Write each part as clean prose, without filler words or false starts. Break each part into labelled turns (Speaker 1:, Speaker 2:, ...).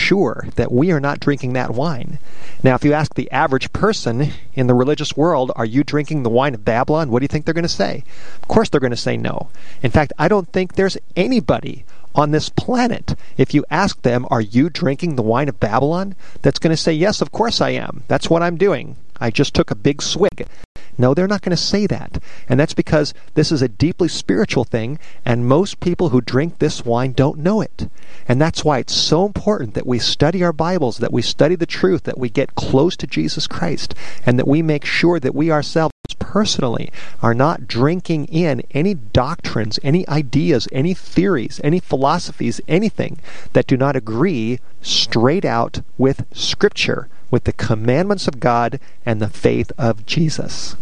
Speaker 1: sure that we are not drinking that wine. Now, if you ask the average person in the religious world, are you drinking the wine of Babylon? What do you think they're going to say? Of course they're going to say no. In fact, I don't think there's anybody on this planet, if you ask them, are you drinking the wine of Babylon? That's going to say, yes, of course I am. That's what I'm doing. I just took a big swig. No, they're not going to say that. And that's because this is a deeply spiritual thing, and most people who drink this wine don't know it. And that's why it's so important that we study our Bibles, that we study the truth, that we get close to Jesus Christ, and that we make sure that we ourselves personally are not drinking in any doctrines, any ideas, any theories, any philosophies, anything that do not agree straight out with Scripture, with the commandments of God and the faith of Jesus.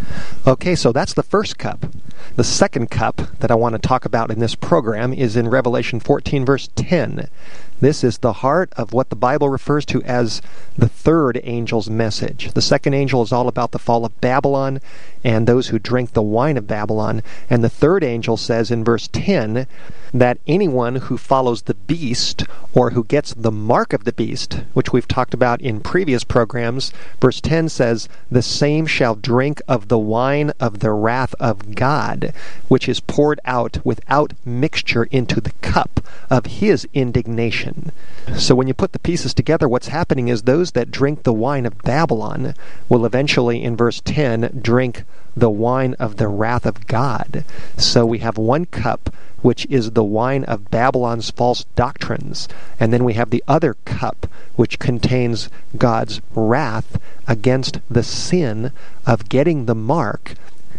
Speaker 1: Okay, so that's the first cup. The second cup that I want to talk about in this program is in Revelation 14, verse 10. This is the heart of what the Bible refers to as the third angel's message. The second angel is all about the fall of Babylon and those who drink the wine of Babylon. And the third angel says in verse 10 that anyone who follows the beast or who gets the mark of the beast, which we've talked about in previous programs, verse 10 says, the same shall drink of the wine of the wrath of God, which is poured out without mixture into the cup of his indignation. So when you put the pieces together, what's happening is those that drink the wine of Babylon will eventually, in verse 10, drink the wine of the wrath of God. So we have one cup, which is the wine of Babylon's false doctrines, and then we have the other cup, which contains God's wrath against the sin of getting the mark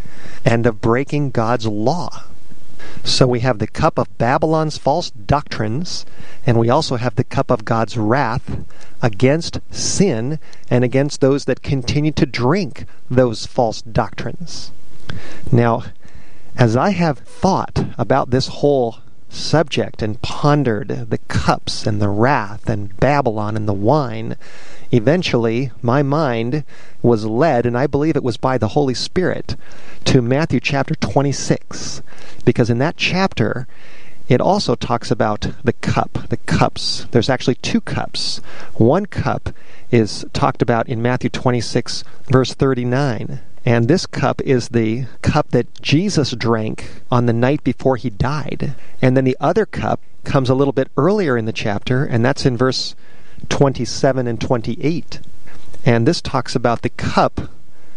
Speaker 1: and of breaking God's law. So we have the cup of Babylon's false doctrines, and we also have the cup of God's wrath against sin and against those that continue to drink those false doctrines. Now, as I have thought about this whole subject and pondered the cups and the wrath and Babylon and the wine, eventually my mind was led, and I believe it was by the Holy Spirit, to Matthew chapter 26. Because in that chapter, it also talks about the cups. There's actually two cups. One cup is talked about in Matthew 26, verse 39. And this cup is the cup that Jesus drank on the night before he died. And then the other cup comes a little bit earlier in the chapter, and that's in verse 27 and 28. And this talks about the cup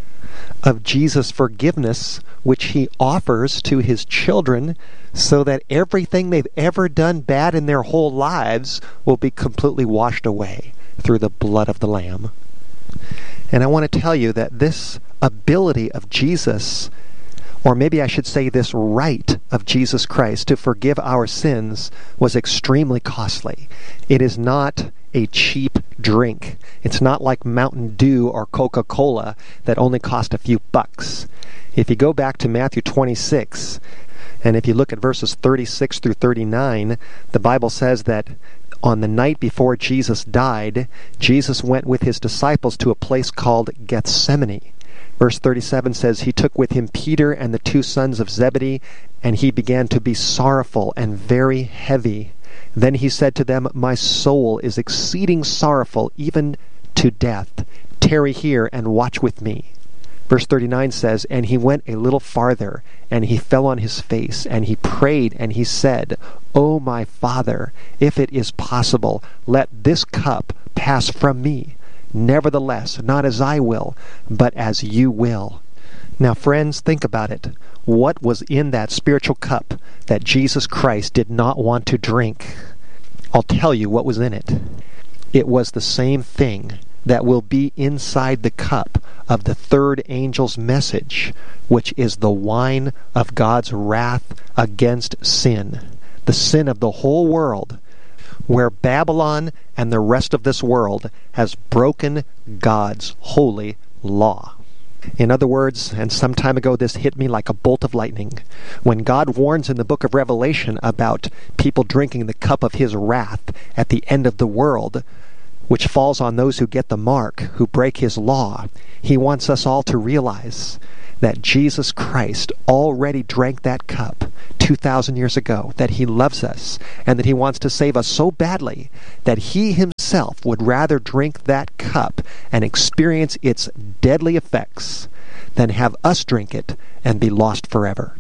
Speaker 1: of Jesus' forgiveness, which he offers to his children so that everything they've ever done bad in their whole lives will be completely washed away through the blood of the Lamb. And I want to tell you that this ability of Jesus, or maybe I should say this right of Jesus Christ to forgive our sins, was extremely costly. It is not a cheap drink. It's not like Mountain Dew or Coca-Cola that only cost a few bucks. If you go back to Matthew 26, and if you look at verses 36 through 39, the Bible says that on the night before Jesus died, Jesus went with his disciples to a place called Gethsemane. Verse 37 says, he took with him Peter and the two sons of Zebedee, and he began to be sorrowful and very heavy. Then he said to them, my soul is exceeding sorrowful, even to death. Tarry here and watch with me. Verse 39 says, and he went a little farther, and he fell on his face, and he prayed, and he said, O my Father, if it is possible, let this cup pass from me. Nevertheless, not as I will, but as you will. Now, friends, think about it. What was in that spiritual cup that Jesus Christ did not want to drink? I'll tell you what was in it. It was the same thing that will be inside the cup of the third angel's message, which is the wine of God's wrath against sin, the sin of the whole world, where Babylon and the rest of this world has broken God's holy law. In other words, and some time ago this hit me like a bolt of lightning, when God warns in the book of Revelation about people drinking the cup of his wrath at the end of the world, which falls on those who get the mark, who break his law, he wants us all to realize that Jesus Christ already drank that cup 2,000 years ago, that he loves us, and that he wants to save us so badly that he himself would rather drink that cup and experience its deadly effects than have us drink it and be lost forever.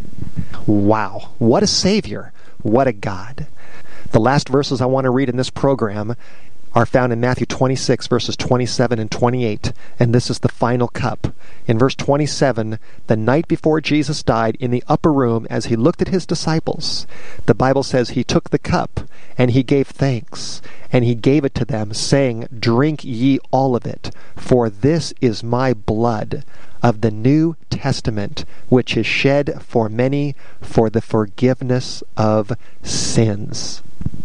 Speaker 1: Wow, what a Savior, what a God. The last verses I want to read in this program are found in Matthew 26, verses 27 and 28, and this is the final cup. In verse 27, the night before Jesus died, in the upper room, as he looked at his disciples, the Bible says he took the cup, and he gave thanks, and he gave it to them, saying, "Drink ye all of it, for this is my blood of the New Testament, which is shed for many for the forgiveness of sins."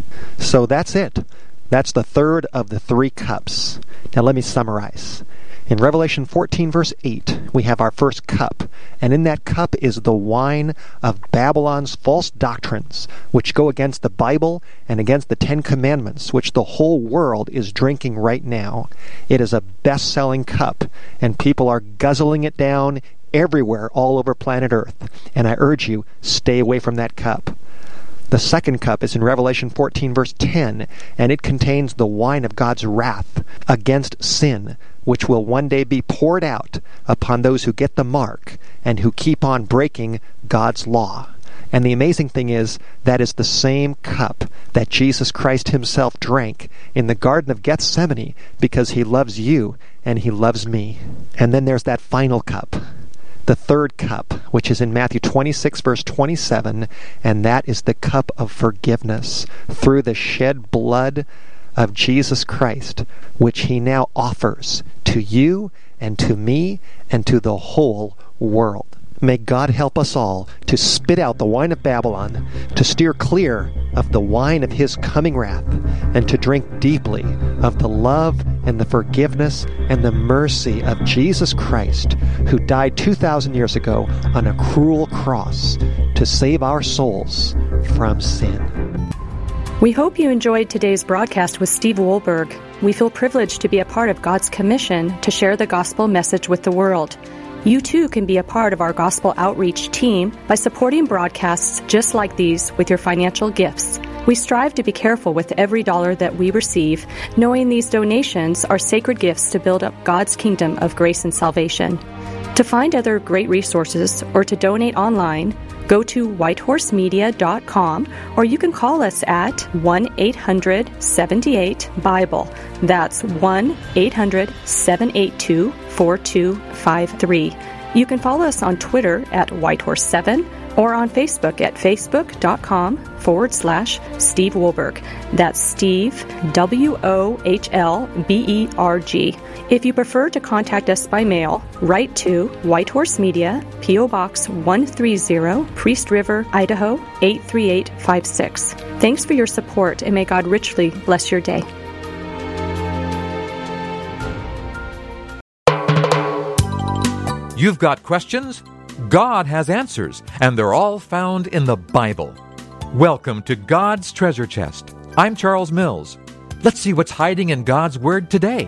Speaker 1: So that's it. That's the third of the three cups. Now let me summarize. In Revelation 14, verse 8, we have our first cup, and in that cup is the wine of Babylon's false doctrines, which go against the Bible and against the Ten Commandments, which the whole world is drinking right now. It is a best-selling cup, and people are guzzling it down everywhere all over planet Earth, and I urge you, stay away from that cup. The second cup is in Revelation 14, verse 10, and it contains the wine of God's wrath against sin, which will one day be poured out upon those who get the mark and who keep on breaking God's law. And the amazing thing is, that is the same cup that Jesus Christ himself drank in the Garden of Gethsemane because he loves you and he loves me. And then there's that final cup, the third cup, which is in Matthew 26, verse 27, and that is the cup of forgiveness through the shed blood of Jesus Christ, which he now offers to you and to me and to the whole world. May God help us all to spit out the wine of Babylon, to steer clear of the wine of his coming wrath, and to drink deeply of the love and the forgiveness and the mercy of Jesus Christ, who died 2,000 years ago on a cruel cross to save our souls from sin.
Speaker 2: We hope you enjoyed today's broadcast with Steve Wohlberg. We feel privileged to be a part of God's commission to share the gospel message with the world. You too can be a part of our gospel outreach team by supporting broadcasts just like these with your financial gifts. We strive to be careful with every dollar that we receive, knowing these donations are sacred gifts to build up God's kingdom of grace and salvation. To find other great resources or to donate online, go to whitehorsemedia.com, or you can call us at 1-800-78-BIBLE. That's 1-800-782-4253. You can follow us on Twitter at Whitehorse7 or on Facebook at facebook.com/Steve Wohlberg. That's Steve, Wohlberg. If you prefer to contact us by mail, write to White Horse Media, P.O. Box 130, Priest River, Idaho 83856. Thanks for your support, and may God richly bless your day.
Speaker 3: You've got questions? God has answers, and they're all found in the Bible. Welcome to God's Treasure Chest. I'm Charles Mills. Let's see what's hiding in God's Word today.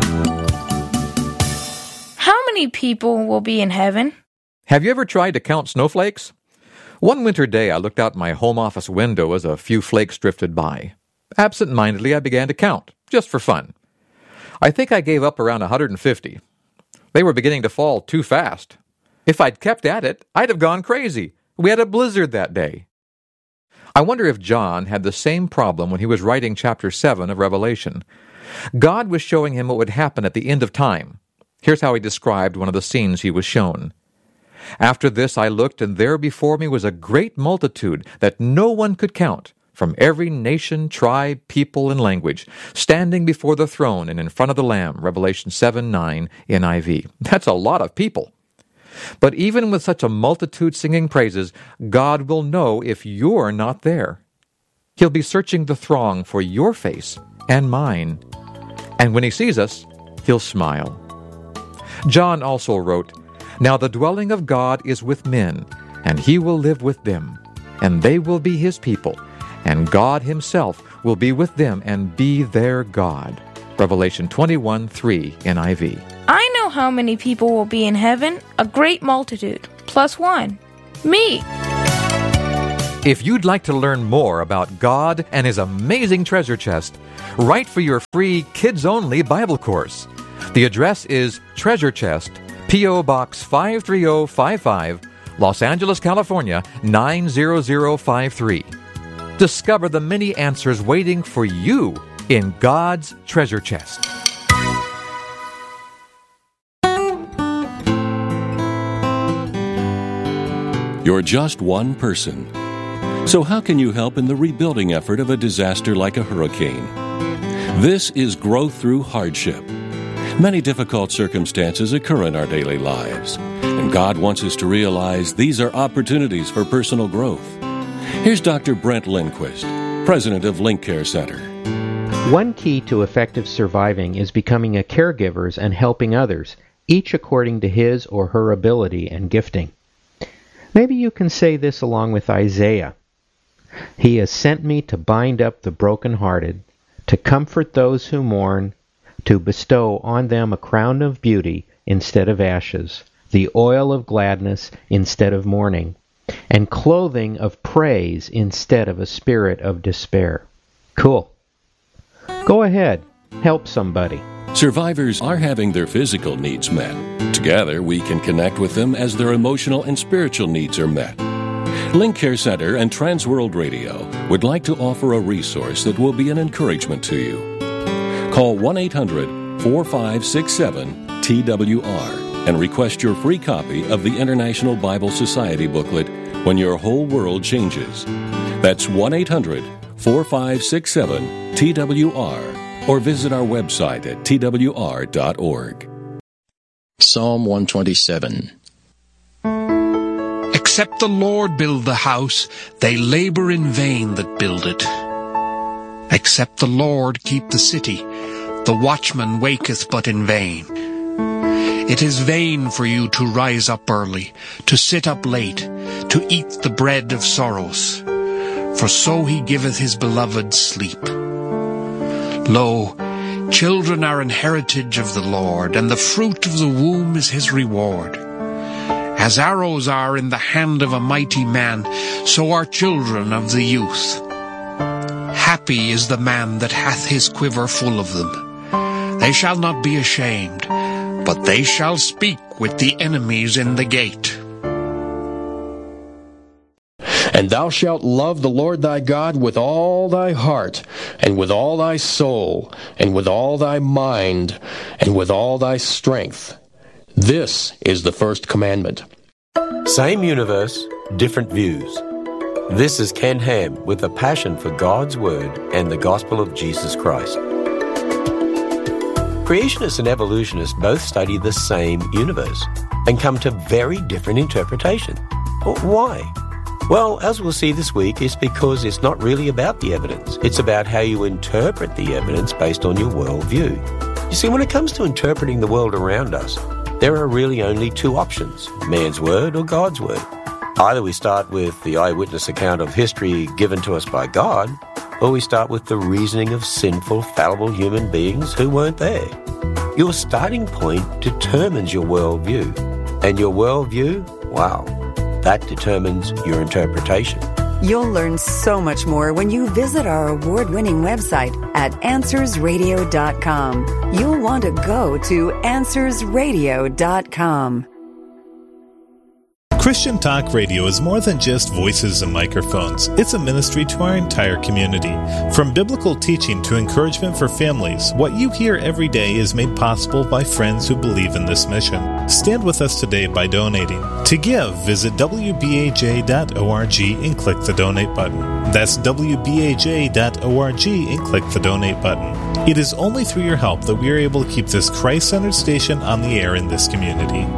Speaker 4: How many people will be in heaven?
Speaker 3: Have you ever tried to count snowflakes? One winter day, I looked out my home office window as a few flakes drifted by. Absent-mindedly, I began to count, just for fun. I think I gave up around 150. They were beginning to fall too fast. If I'd kept at it, I'd have gone crazy. We had a blizzard that day. I wonder if John had the same problem when he was writing chapter 7 of Revelation. God was showing him what would happen at the end of time. Here's how he described one of the scenes he was shown. "After this I looked, and there before me was a great multitude that no one could count, from every nation, tribe, people, and language, standing before the throne and in front of the Lamb." Revelation 7:9 NIV. That's a lot of people. But even with such a multitude singing praises, God will know if you're not there. He'll be searching the throng for your face and mine. And when he sees us, he'll smile. John also wrote, "Now the dwelling of God is with men, and he will live with them, and they will be his people, and God himself will be with them and be their God." Revelation 21:3 NIV.
Speaker 4: I know how many people will be in heaven, a great multitude, plus one. Me.
Speaker 3: If you'd like to learn more about God and His amazing treasure chest, write for your free kids-only Bible course. The address is Treasure Chest, P.O. Box 53055, Los Angeles, California, 90053. Discover the many answers waiting for you in God's treasure chest.
Speaker 5: You're just one person. So how can you help in the rebuilding effort of a disaster like a hurricane? This is growth through hardship. Many difficult circumstances occur in our daily lives, and God wants us to realize these are opportunities for personal growth. Here's Dr. Brent Lindquist, president of Link Care Center.
Speaker 6: One key to effective surviving is becoming a caregiver and helping others, each according to his or her ability and gifting. Maybe you can say this along with Isaiah. He has sent me to bind up the brokenhearted, to comfort those who mourn, to bestow on them a crown of beauty instead of ashes, the oil of gladness instead of mourning, and clothing of praise instead of a spirit of despair. Cool. Go ahead, help somebody.
Speaker 5: Survivors are having their physical needs met. Together, we can connect with them as their emotional and spiritual needs are met. Link Care Center and Transworld Radio would like to offer a resource that will be an encouragement to you. Call 1-800-4567-TWR and request your free copy of the International Bible Society booklet, When Your Whole World Changes. That's 1-800-4567-TWR, or visit our website at twr.org.
Speaker 7: Psalm 127.
Speaker 8: Except the Lord build the house, they labor in vain that build it. Except the Lord keep the city, the watchman waketh but in vain. It is vain for you to rise up early, to sit up late, to eat the bread of sorrows. For so he giveth his beloved sleep. Lo, children are an heritage of the Lord, and the fruit of the womb is his reward. As arrows are in the hand of a mighty man, so are children of the youth. Happy is the man that hath his quiver full of them. They shall not be ashamed, but they shall speak with the enemies in the gate.
Speaker 7: And thou shalt love the Lord thy God with all thy heart, and with all thy soul, and with all thy mind, and with all thy strength. This is the first commandment.
Speaker 9: Same universe, different views. This is Ken Ham with a passion for God's Word and the gospel of Jesus Christ. Creationists and evolutionists both study the same universe and come to very different interpretations. Why? Well, as we'll see this week, it's because it's not really about the evidence. It's about how you interpret the evidence based on your worldview. You see, when it comes to interpreting the world around us, there are really only two options, man's word or God's word. Either we start with the eyewitness account of history given to us by God, or we start with the reasoning of sinful, fallible human beings who weren't there. Your starting point determines your worldview. And your worldview, wow, that determines your interpretation.
Speaker 10: You'll learn so much more when you visit our award-winning website at AnswersRadio.com. You'll want to go to AnswersRadio.com.
Speaker 11: Christian Talk Radio is more than just voices and microphones. It's a ministry to our entire community. From biblical teaching to encouragement for families, what you hear every day is made possible by friends who believe in this mission. Stand with us today by donating. To give, visit wbaj.org and click the donate button. That's wbaj.org and click the donate button. It is only through your help that we are able to keep this Christ-centered station on the air in this community.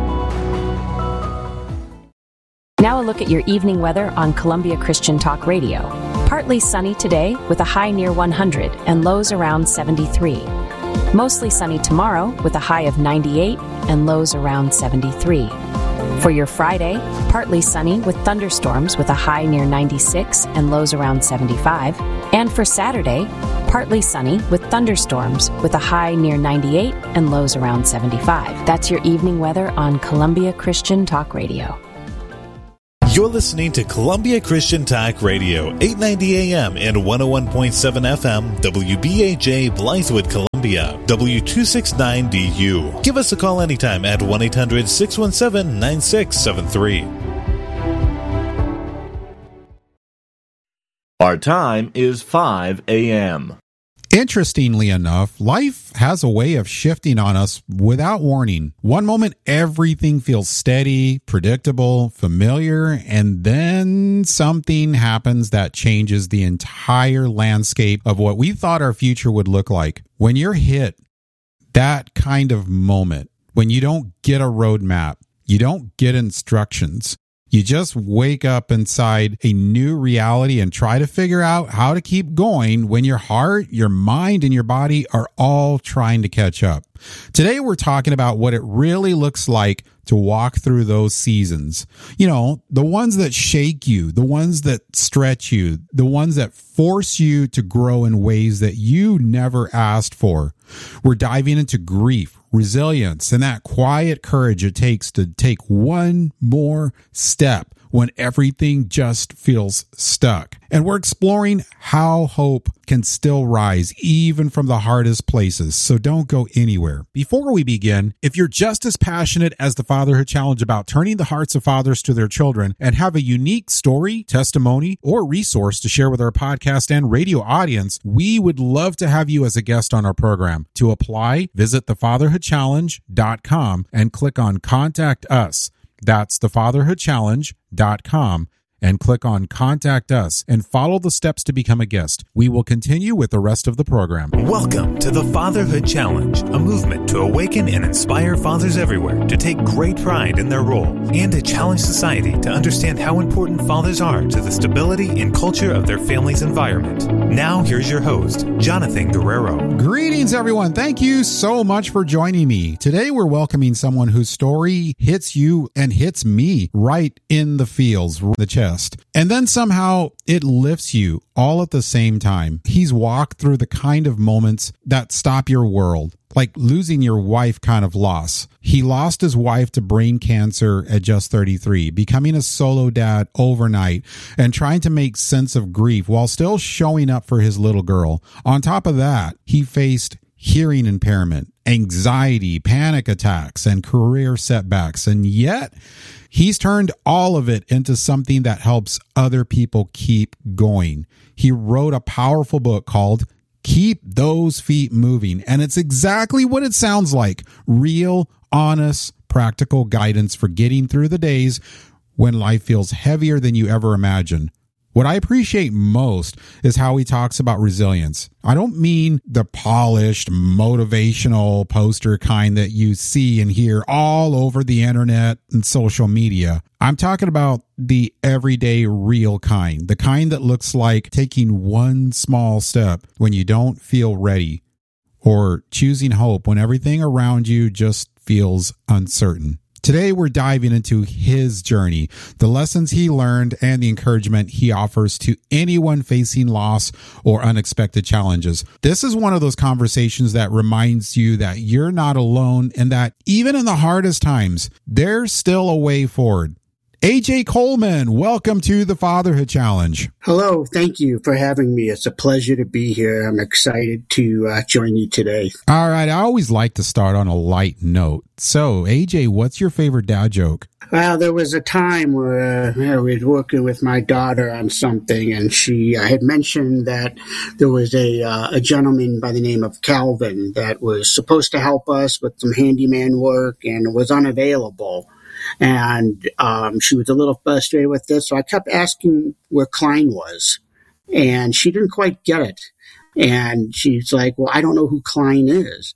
Speaker 12: Now a look at your evening weather on Columbia Christian Talk Radio. Partly sunny today with a high near 100 and lows around 73. Mostly sunny tomorrow with a high of 98 and lows around 73. For your Friday, partly sunny with thunderstorms with a high near 96 and lows around 75. And for Saturday, Partly sunny with thunderstorms with a high near 98 and lows around 75. That's your evening weather on Columbia Christian Talk Radio.
Speaker 11: You're listening to Columbia Christian Talk Radio, 890 AM and 101.7 FM, WBAJ, Blythewood, Columbia, W269DU. Give us a call anytime at 1-800-617-9673.
Speaker 13: Our time is 5 a.m.
Speaker 14: Interestingly enough, life has a way of shifting on us without warning. One moment, everything feels steady, predictable, familiar, and then something happens that changes the entire landscape of what we thought our future would look like. When you're hit that kind of moment, when you don't get a roadmap, you don't get instructions, you just wake up inside a new reality and try to figure out how to keep going when your heart, your mind, and your body are all trying to catch up. Today, we're talking about what it really looks like to walk through those seasons. You know, the ones that shake you, the ones that stretch you, the ones that force you to grow in ways that you never asked for. We're diving into grief, resilience, and that quiet courage it takes to take one more step when everything just feels stuck. And we're exploring how hope can still rise even from the hardest places. So don't go anywhere. Before we begin, if you're just as passionate as the Fatherhood Challenge about turning the hearts of fathers to their children and have a unique story, testimony, or resource to share with our podcast and radio audience, we would love to have you as a guest on our program. To apply, visit thefatherhoodchallenge.com and click on Contact Us. That's thefatherhoodchallenge.com and click on Contact Us and follow the steps to become a guest. We will continue with the rest of the program.
Speaker 11: Welcome to the Fatherhood Challenge, a movement to awaken and inspire fathers everywhere to take great pride in their role and to challenge society to understand how important fathers are to the stability and culture of their family's environment. Now, here's your host, Jonathan Guerrero.
Speaker 14: Greetings, everyone. Thank you so much for joining me. Today, we're welcoming someone whose story hits you and hits me right in the feels, the chest. And then somehow it lifts you all at the same time. He's walked through the kind of moments that stop your world, like losing your wife kind of loss. He lost his wife to brain cancer at just 33, becoming a solo dad overnight and trying to make sense of grief while still showing up for his little girl. On top of that, he faced hearing impairment, anxiety, panic attacks, and career setbacks. And yet, he's turned all of it into something that helps other people keep going. He wrote a powerful book called Keep Those Feet Moving. And it's exactly what it sounds like. Real, honest, practical guidance for getting through the days when life feels heavier than you ever imagined. What I appreciate most is how he talks about resilience. I don't mean the polished, motivational poster kind that you see and hear all over the internet and social media. I'm talking about the everyday real kind, the kind that looks like taking one small step when you don't feel ready, or choosing hope when everything around you just feels uncertain. Today, we're diving into his journey, the lessons he learned, and the encouragement he offers to anyone facing loss or unexpected challenges. This is one of those conversations that reminds you that you're not alone and that even in the hardest times, there's still a way forward. AJ Coleman, welcome to the Fatherhood Challenge.
Speaker 15: Hello, thank you for having me. It's a pleasure to be here. I'm excited to join you today.
Speaker 14: All right, I always like to start on a light note. So, AJ, what's your favorite dad joke?
Speaker 15: Well, there was a time where I was working with my daughter on something, and I had mentioned that there was a gentleman by the name of Calvin that was supposed to help us with some handyman work and was unavailable. And she was a little frustrated with this, so I kept asking where Klein was, and she didn't quite get it. And she's like, well, I don't know who Klein is.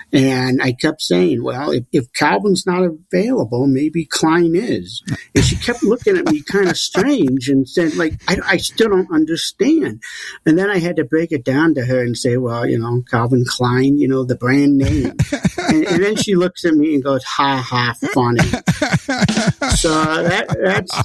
Speaker 15: And I kept saying, well, if Calvin's not available, maybe Klein is. And she kept looking at me kind of strange and said, like, I still don't understand. And then I had to break it down to her and say, well, Calvin Klein, the brand name. and then she looks at me and goes, ha, ha, funny. So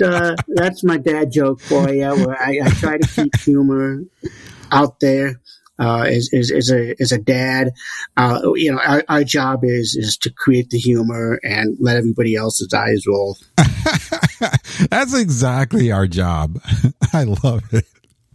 Speaker 15: that's my dad joke for you, where I try to keep humor out there. As a dad, our job is to create the humor and let everybody else's eyes roll.
Speaker 14: That's exactly our job. I love it.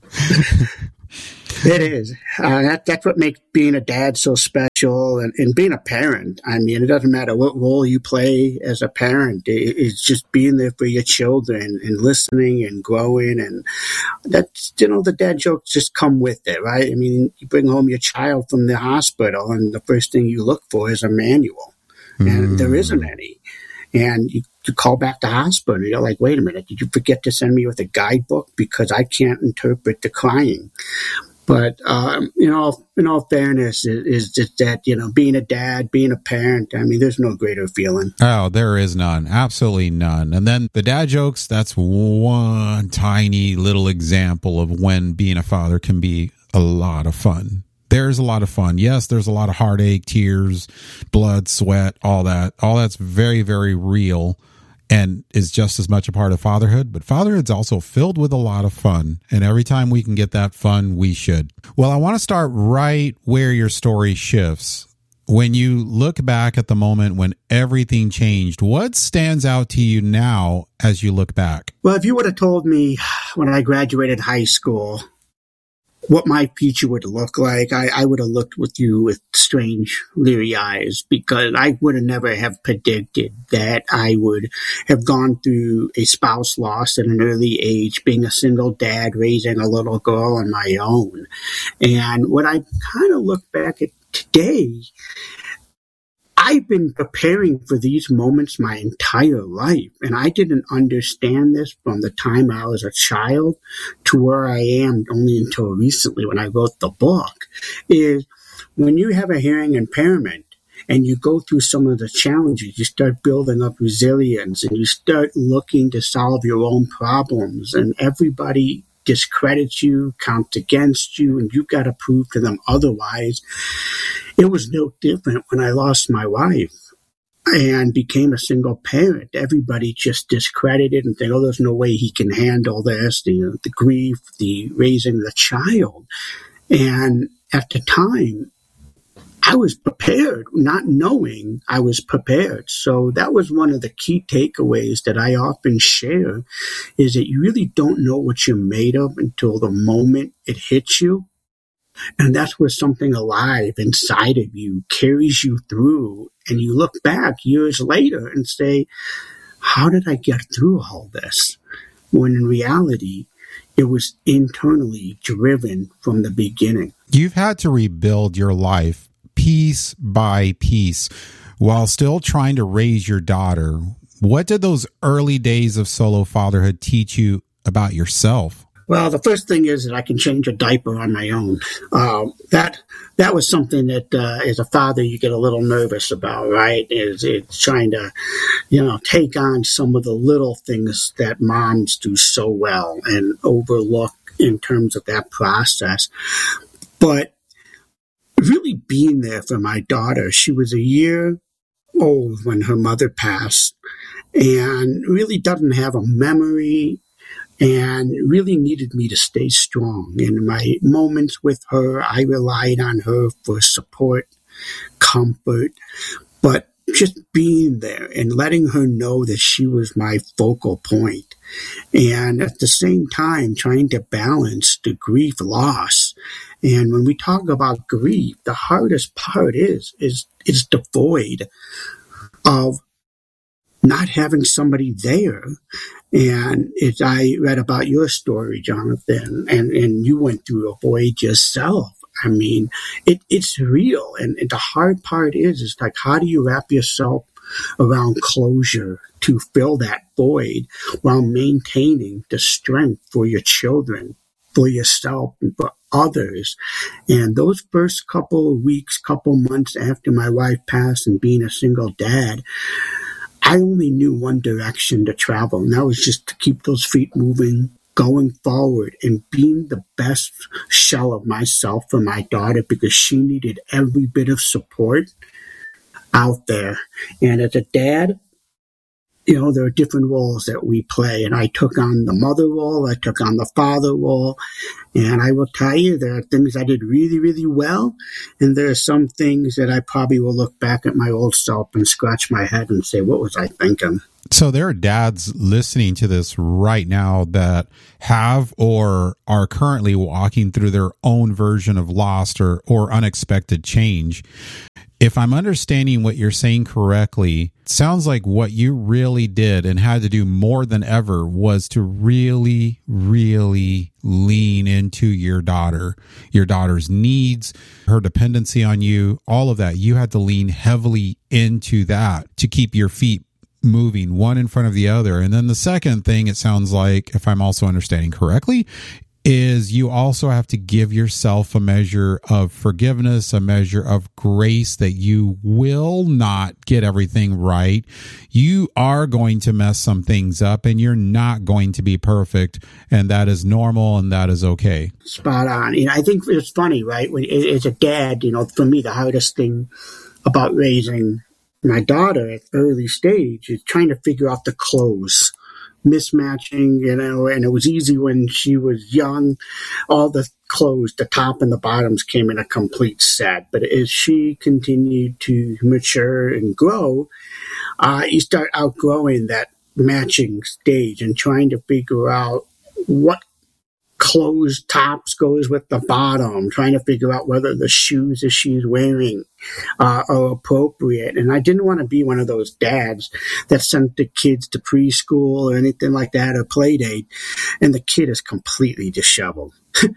Speaker 15: It is. That's what makes being a dad so special, and being a parent. I mean, it doesn't matter what role you play as a parent. It's just being there for your children and listening and growing, and that's, the dad jokes just come with it, right? I mean, you bring home your child from the hospital, and the first thing you look for is a manual, and there isn't any. And you call back the hospital, and you're like, wait a minute, did you forget to send me with a guidebook? Because I can't interpret the crying. But, in all fairness, is just that, being a dad, being a parent, I mean, there's no greater feeling.
Speaker 14: Oh, there is none. Absolutely none. And then the dad jokes, that's one tiny little example of when being a father can be a lot of fun. There's a lot of fun. Yes, there's a lot of heartache, tears, blood, sweat, all that. All that's very, very real and is just as much a part of fatherhood. But fatherhood's also filled with a lot of fun. And every time we can get that fun, we should. Well, I want to start right where your story shifts. When you look back at the moment when everything changed, what stands out to you now as you look back?
Speaker 15: Well, if you would have told me when I graduated high school what my future would look like, I would have looked with you with strange, leery eyes, because I would have never have predicted that I would have gone through a spouse loss at an early age, being a single dad, raising a little girl on my own. And when I kind of look back at today, I've been preparing for these moments my entire life, and I didn't understand this from the time I was a child to where I am only until recently when I wrote the book, is when you have a hearing impairment and you go through some of the challenges, you start building up resilience and you start looking to solve your own problems, and everybody discredits you, counts against you, and you've got to prove to them otherwise. It was no different when I lost my wife and became a single parent. Everybody just discredited and think, oh, there's no way he can handle this, the grief, the raising the child. And at the time, I was prepared, not knowing I was prepared. So that was one of the key takeaways that I often share, is that you really don't know what you're made of until the moment it hits you. And that's where something alive inside of you carries you through. And you look back years later and say, how did I get through all this? When in reality, it was internally driven from the beginning.
Speaker 14: You've had to rebuild your life piece by piece while still trying to raise your daughter. What did those early days of solo fatherhood teach you about yourself?
Speaker 15: Well, the first thing is that I can change a diaper on my own. That was something that, as a father, you get a little nervous about, right? It's trying to, take on some of the little things that moms do so well and overlook in terms of that process. But really being there for my daughter, she was a year old when her mother passed and really doesn't have a memory and really needed me to stay strong. In my moments with her, I relied on her for support, comfort, but just being there and letting her know that she was my focal point. And at the same time, trying to balance the grief loss. And when we talk about grief, the hardest part is the void of not having somebody there. And I read about your story, Jonathan, and you went through a void yourself. I mean, it's real. And the hard part is like, how do you wrap yourself around closure to fill that void while maintaining the strength for your children, for yourself, and for others? And those first couple of weeks, couple months after my wife passed and being a single dad, I only knew one direction to travel, and that was just to keep those feet moving, going forward, and being the best shell of myself for my daughter, because she needed every bit of support out there. And as a dad, there are different roles that we play, and I took on the mother role, I took on the father role, and I will tell you there are things I did really, really well, and there are some things that I probably will look back at my old self and scratch my head and say, what was I thinking?
Speaker 14: So there are dads listening to this right now that have or are currently walking through their own version of lost or unexpected change. If I'm understanding what you're saying correctly, it sounds like what you really did and had to do more than ever was to really, really lean into your daughter's needs, her dependency on you, all of that. You had to lean heavily into that to keep your feet moving one in front of the other. And then the second thing, it sounds like, if I'm also understanding correctly, is you also have to give yourself a measure of forgiveness, a measure of grace that you will not get everything right. You are going to mess some things up and you're not going to be perfect. And that is normal and that is okay.
Speaker 15: Spot on. I think it's funny, right? As a dad, for me, the hardest thing about raising my daughter at early stage is trying to figure out the clothes. Mismatching, and it was easy when she was young. All the clothes, the top and the bottoms came in a complete set. But as she continued to mature and grow, you start outgrowing that matching stage and trying to figure out what clothes tops goes with the bottom, trying to figure out whether the shoes that she's wearing are appropriate. And I didn't want to be one of those dads that sent the kids to preschool or anything like that or play date, and the kid is completely disheveled.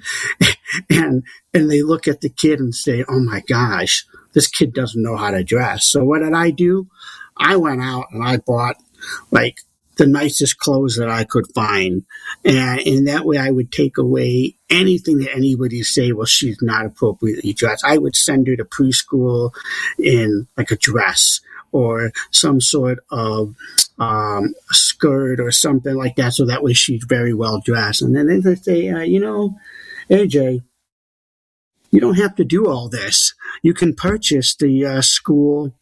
Speaker 15: and they look at the kid and say, oh my gosh, this kid doesn't know how to dress. So what did I do? I went out and I bought the nicest clothes that I could find. And in that way, I would take away anything that anybody say, well, she's not appropriately dressed. I would send her to preschool in a dress or some sort of skirt or something like that. So that way she's very well dressed. And then they say, AJ, you don't have to do all this. You can purchase the school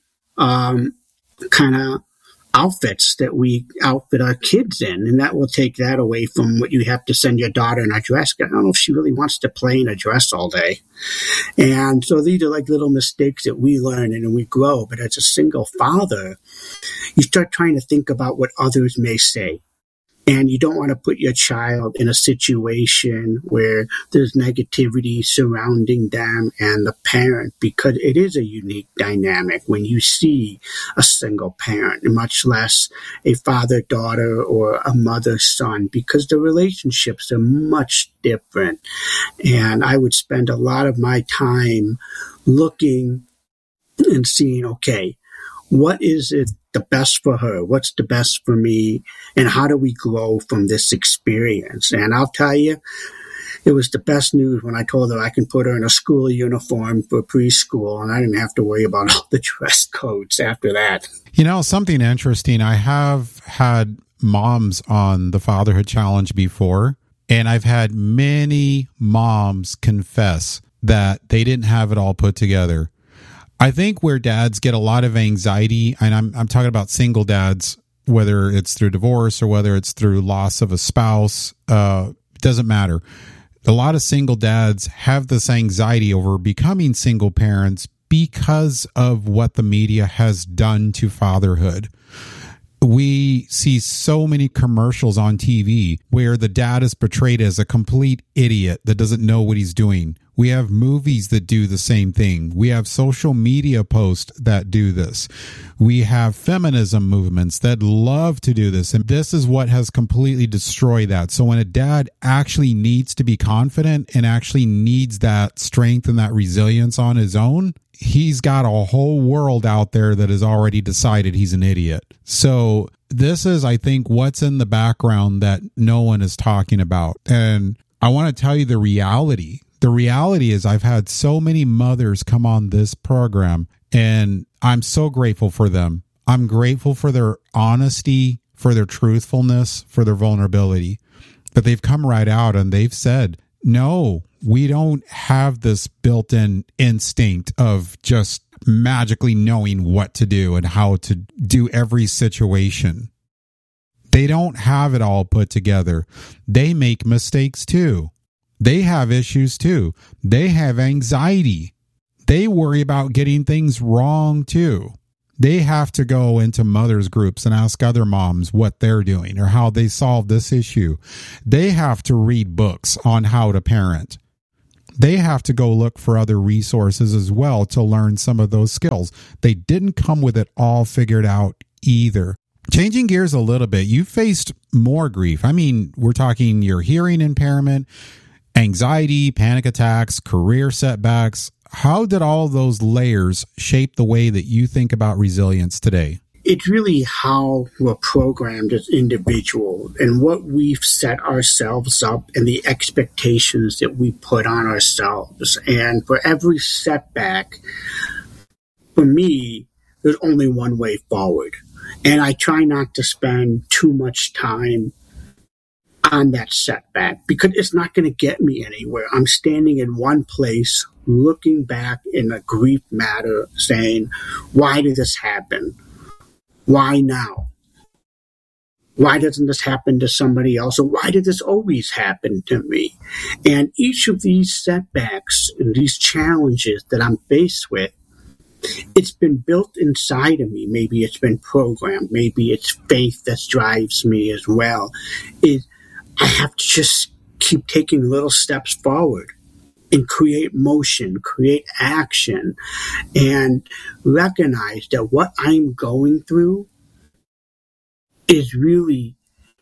Speaker 15: kind of outfits that we outfit our kids in, and that will take that away from what you have to send your daughter in a dress. I don't know if she really wants to play in a dress all day. And so these are little mistakes that we learn and we grow. But as a single father, you start trying to think about what others may say. And you don't want to put your child in a situation where there's negativity surrounding them and the parent, because it is a unique dynamic when you see a single parent, much less a father-daughter or a mother-son, because the relationships are much different. And I would spend a lot of my time looking and seeing, okay, what is it the best for her? What's the best for me? And how do we grow from this experience? And I'll tell you, it was the best news when I told her I can put her in a school uniform for preschool, and I didn't have to worry about all the dress codes after that.
Speaker 14: Something interesting, I have had moms on the Fatherhood Challenge before, and I've had many moms confess that they didn't have it all put together. I think where dads get a lot of anxiety, and I'm talking about single dads, whether it's through divorce or whether it's through loss of a spouse, doesn't matter. A lot of single dads have this anxiety over becoming single parents because of what the media has done to fatherhood. We see so many commercials on TV where the dad is portrayed as a complete idiot that doesn't know what he's doing. We have movies that do the same thing. We have social media posts that do this. We have feminism movements that love to do this. And this is what has completely destroyed that. So when a dad actually needs to be confident and actually needs that strength and that resilience on his own, he's got a whole world out there that has already decided he's an idiot. So this is, I think, what's in the background that no one is talking about. And I want to tell you the reality. The reality is I've had so many mothers come on this program, and I'm so grateful for them. I'm grateful for their honesty, for their truthfulness, for their vulnerability. But they've come right out and they've said, no, we don't have this built-in instinct of just magically knowing what to do and how to do every situation. They don't have it all put together. They make mistakes too. They have issues too. They have anxiety. They worry about getting things wrong too. They have to go into mothers groups and ask other moms what they're doing or how they solve this issue. They have to read books on how to parent. They have to go look for other resources as well to learn some of those skills. They didn't come with it all figured out either. Changing gears a little bit, you faced more grief. I mean, we're talking your hearing impairment, anxiety, panic attacks, career setbacks. How did all those layers shape the way that you think about resilience today?
Speaker 15: It's really how we're programmed as individuals and what we've set ourselves up and the expectations that we put on ourselves. And for every setback, for me, there's only one way forward. And I try not to spend too much time on that setback because it's not going to get me anywhere. I'm standing in one place, looking back in a grief matter, saying, why did this happen? Why now? Why doesn't this happen to somebody else? Or why did this always happen to me? And each of these setbacks and these challenges that I'm faced with, it's been built inside of me. Maybe it's been programmed. Maybe it's faith that drives me as well. I have to just keep taking little steps forward and create motion, create action, and recognize that what I'm going through is really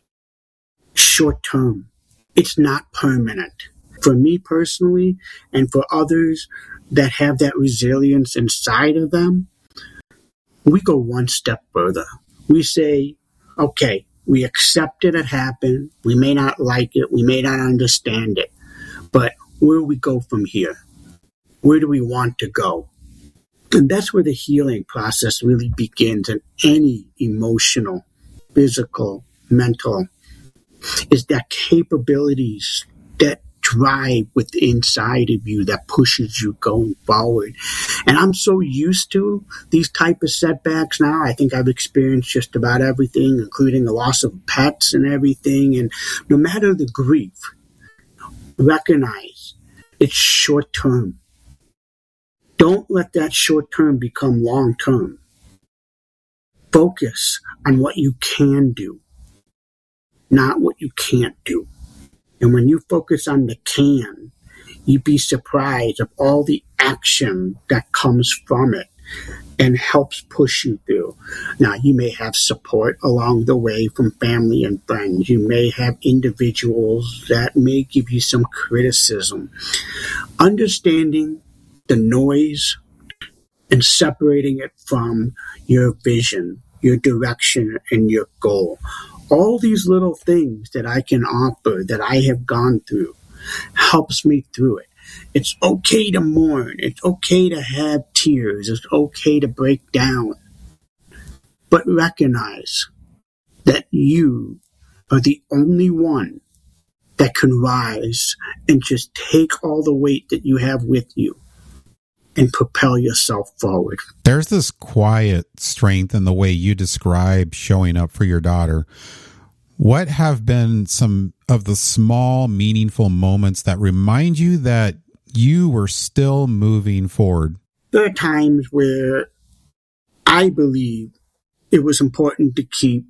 Speaker 15: short-term. It's not permanent. For me personally, and for others that have that resilience inside of them, we go one step further. We say, okay, we accept it happened. We may not like it. We may not understand it. But where do we go from here? Where do we want to go? And that's where the healing process really begins in any emotional, physical, mental, is that capabilities that drive within inside of you that pushes you going forward. And I'm so used to these type of setbacks now. I think I've experienced just about everything, including the loss of pets and everything. And no matter the grief, recognize it's short term. Don't let that short term become long term. Focus on what you can do, not what you can't do. And when you focus on the can, you'd be surprised of all the action that comes from it and helps push you through. Now, you may have support along the way from family and friends. You may have individuals that may give you some criticism. Understanding the noise and separating it from your vision, your direction, and your goal. All these little things that I can offer, that I have gone through, helps me through it. It's okay to mourn. It's okay to have tears. It's okay to break down. But recognize that you are the only one that can rise and just take all the weight that you have with you and propel yourself forward.
Speaker 14: There's this quiet strength in the way you describe showing up for your daughter. What have been some of the small, meaningful moments that remind you that you were still moving forward?
Speaker 15: There are times where I believe it was important to keep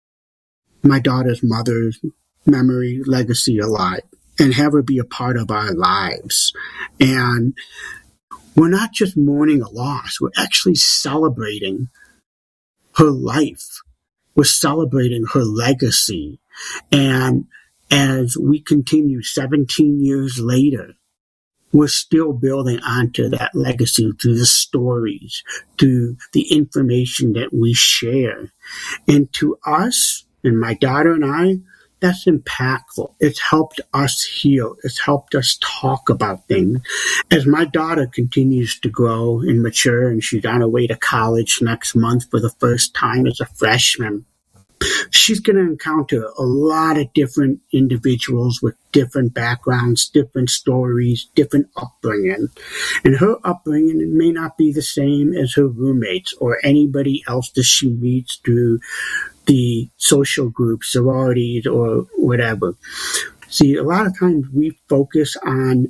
Speaker 15: my daughter's mother's memory, legacy alive and have her be a part of our lives. And we're not just mourning a loss. We're actually celebrating her life. We're celebrating her legacy. And as we continue 17 years later, we're still building onto that legacy through the stories, through the information that we share. And to us, and my daughter and I, that's impactful. It's helped us heal. It's helped us talk about things. As my daughter continues to grow and mature, and she's on her way to college next month for the first time as a freshman, she's going to encounter a lot of different individuals with different backgrounds, different stories, different upbringing. And her upbringing may not be the same as her roommates or anybody else that she meets through the social groups, sororities, or whatever. See, a lot of times we focus on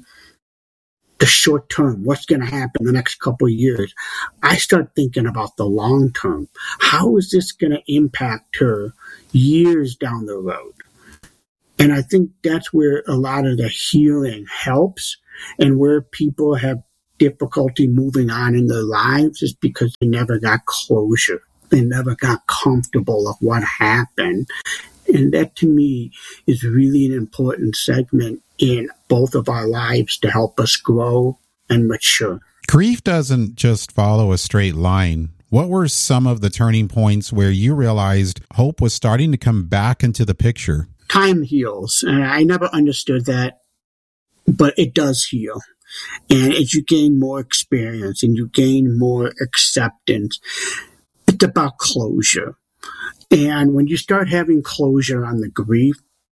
Speaker 15: the short term, what's going to happen the next couple of years. I start thinking about the long term. How is this going to impact her years down the road? And I think that's where a lot of the healing helps, and where people have difficulty moving on in their lives is because they never got closure. They never got comfortable of what happened. And that, to me, is really an important segment in both of our lives to help us grow and mature.
Speaker 14: Grief doesn't just follow a straight line. What were some of the turning points where you realized hope was starting to come back into the picture?
Speaker 15: Time heals, and I never understood that, but it does heal. And as you gain more experience and you gain more acceptance, it's about closure. And when you start having closure on the grief,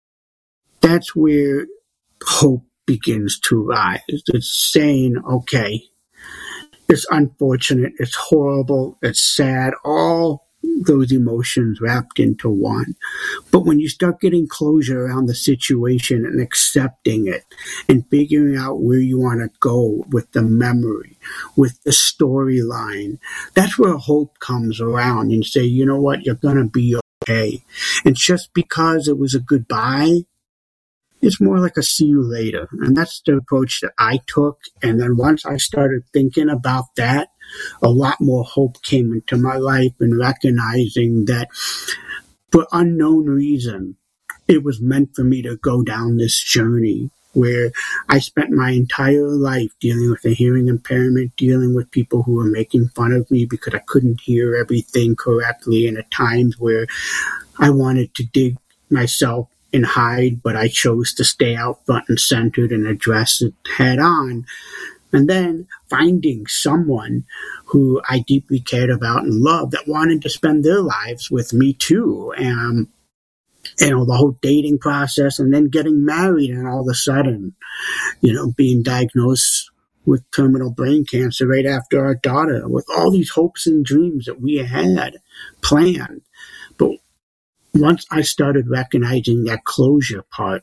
Speaker 15: that's where hope begins to rise. It's saying, okay, it's unfortunate, it's horrible, it's sad, all those emotions wrapped into one. But when you start getting closure around the situation and accepting it and figuring out where you want to go with the memory, with the storyline, that's where hope comes around and say, you know what, you're going to be okay. And just because it was a goodbye, it's more like a see you later. And that's the approach that I took. And then once I started thinking about that, a lot more hope came into my life, and recognizing that for unknown reason, it was meant for me to go down this journey where I spent my entire life dealing with a hearing impairment, dealing with people who were making fun of me because I couldn't hear everything correctly, and at times where I wanted to dig myself and hide, but I chose to stay out front and centered and address it head on. And then finding someone who I deeply cared about and loved that wanted to spend their lives with me too. And, the whole dating process, and then getting married, and all of a sudden, being diagnosed with terminal brain cancer right after our daughter, with all these hopes and dreams that we had planned. But once I started recognizing that closure part,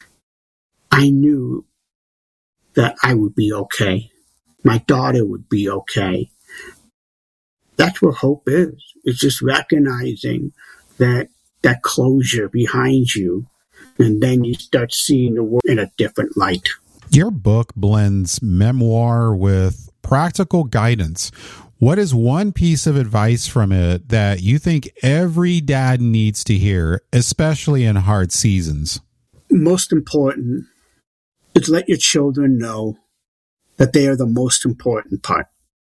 Speaker 15: I knew that I would be okay. My daughter would be okay. That's what hope is. It's just recognizing that closure behind you, and then you start seeing the world in a different light.
Speaker 14: Your book blends memoir with practical guidance. What is one piece of advice from it that you think every dad needs to hear, especially in hard seasons?
Speaker 15: Most important is let your children know that they are the most important part.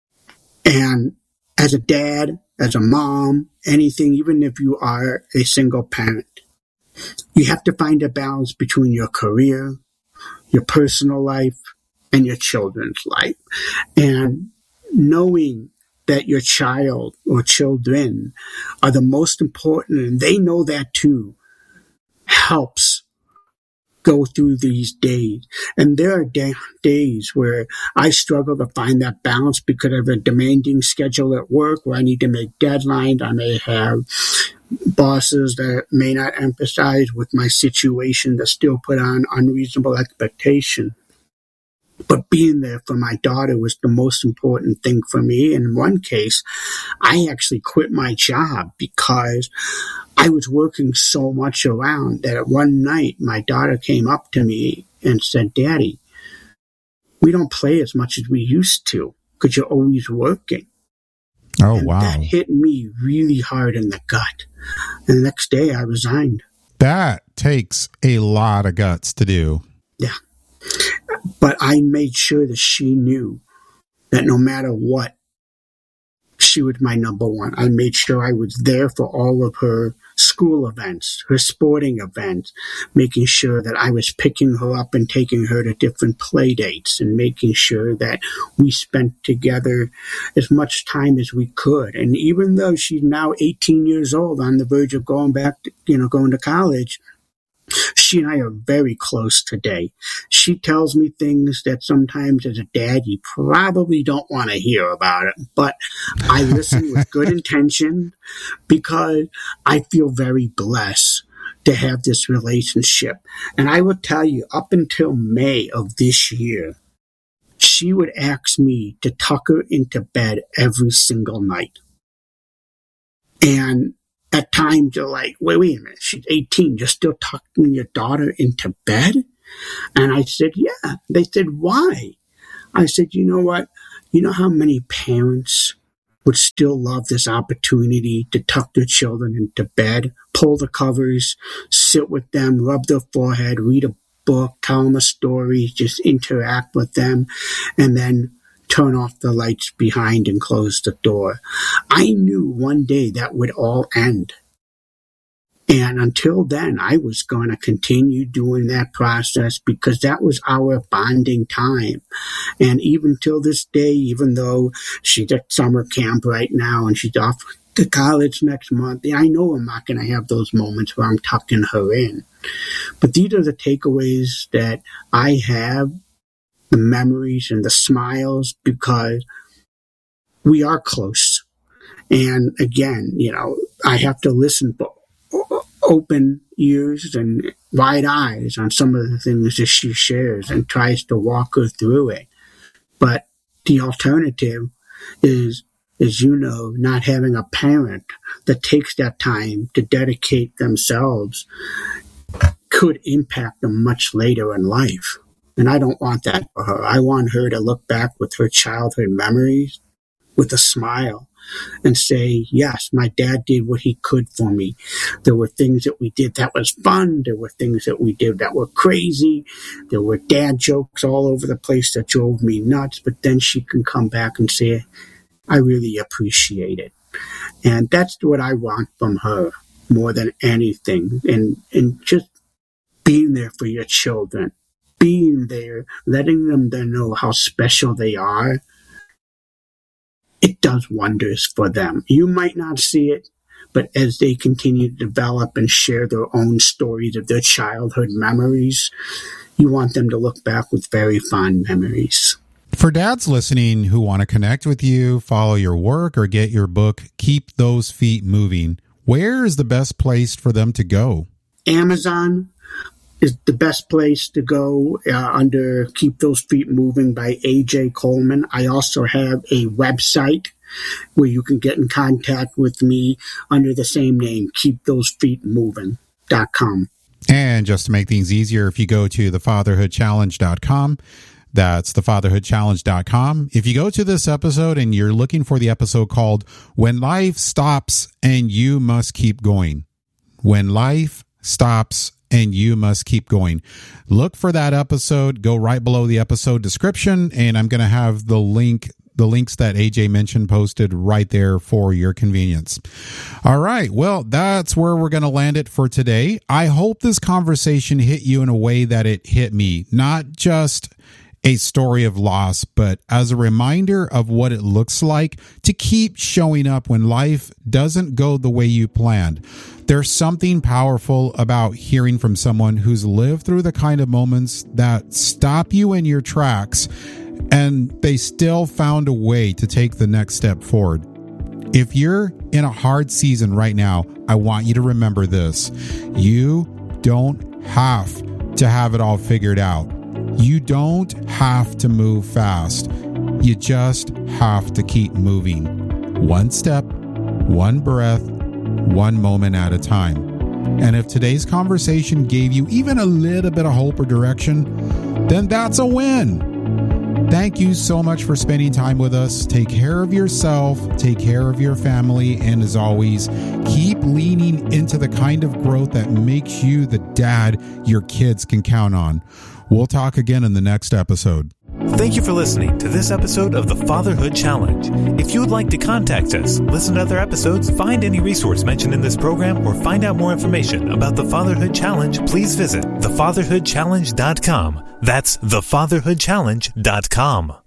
Speaker 15: And as a dad, as a mom, anything, even if you are a single parent, you have to find a balance between your career, your personal life, and your children's life. And knowing that your child or children are the most important, and they know that too, helps go through these days. And there are days where I struggle to find that balance because of a demanding schedule at work where I need to make deadlines. I may have bosses that may not empathize with my situation, that still put on unreasonable expectation. But being there for my daughter was the most important thing for me. In one case, I actually quit my job because I was working so much around that one night my daughter came up to me and said, "Daddy, we don't play as much as we used to because you're always working."
Speaker 14: Oh,
Speaker 15: and
Speaker 14: wow.
Speaker 15: That hit me really hard in the gut. And the next day I resigned.
Speaker 14: That takes a lot of guts to do.
Speaker 15: Yeah. But I made sure that she knew that no matter what, she was my number one. I made sure I was there for all of her school events, her sporting events, making sure that I was picking her up and taking her to different play dates, and making sure that we spent together as much time as we could. And even though she's now 18 years old, on the verge of going back, going to college, She and I are very close today. She tells me things that sometimes as a dad you probably don't want to hear about it, but I listen with good intention because I feel very blessed to have this relationship. And I will tell you, up until May of this year, she would ask me to tuck her into bed every single night. And at times you're like, wait a minute, she's 18, you're still tucking your daughter into bed? And I said, yeah. They said, why? I said, you know what? You know how many parents would still love this opportunity to tuck their children into bed, pull the covers, sit with them, rub their forehead, read a book, tell them a story, just interact with them, and then turn off the lights behind and close the door. I knew one day that would all end. And until then, I was going to continue doing that process because that was our bonding time. And even till this day, even though she's at summer camp right now and she's off to college next month, I know I'm not going to have those moments where I'm tucking her in. But these are the takeaways that I have, the memories and the smiles, because we are close. And again, I have to listen for open ears and wide eyes on some of the things that she shares and tries to walk her through it. But the alternative is not having a parent that takes that time to dedicate themselves could impact them much later in life. And I don't want that for her. I want her to look back with her childhood memories with a smile and say, yes, my dad did what he could for me. There were things that we did that was fun. There were things that we did that were crazy. There were dad jokes all over the place that drove me nuts. But then she can come back and say, I really appreciate it. And that's what I want from her more than anything. And just being there for your children. Being there, letting them know how special they are, it does wonders for them. You might not see it, but as they continue to develop and share their own stories of their childhood memories, you want them to look back with very fond memories.
Speaker 14: For dads listening who want to connect with you, follow your work, or get your book, Keep Those Feet Moving, where is the best place for them to go? Amazon is the best place to go under Keep Those Feet Moving by A.J. Coleman. I also have a website where you can get in contact with me under the same name, keepthosefeetmoving.com. And just to make things easier, if you go to thefatherhoodchallenge.com, that's thefatherhoodchallenge.com. If you go to this episode and you're looking for the episode called When Life Stops and You Must Keep Going. When Life Stops and You Must Keep Going. Look for that episode. Go right below the episode description, and I'm going to have the links that AJ mentioned posted right there for your convenience. All right. Well, that's where we're going to land it for today. I hope this conversation hit you in a way that it hit me. Not just a story of loss, but as a reminder of what it looks like to keep showing up when life doesn't go the way you planned. There's something powerful about hearing from someone who's lived through the kind of moments that stop you in your tracks, and they still found a way to take the next step forward. If you're in a hard season right now, I want you to remember this. You don't have to have it all figured out. You don't have to move fast. You just have to keep moving. One step, one breath, one moment at a time. And if today's conversation gave you even a little bit of hope or direction, then that's a win. Thank you so much for spending time with us. Take care of yourself, take care of your family, and as always, keep leaning into the kind of growth that makes you the dad your kids can count on. We'll talk again in the next episode.
Speaker 16: Thank you for listening to this episode of the Fatherhood Challenge. If you would like to contact us, listen to other episodes, find any resource mentioned in this program, or find out more information about the Fatherhood Challenge, please visit thefatherhoodchallenge.com. That's thefatherhoodchallenge.com.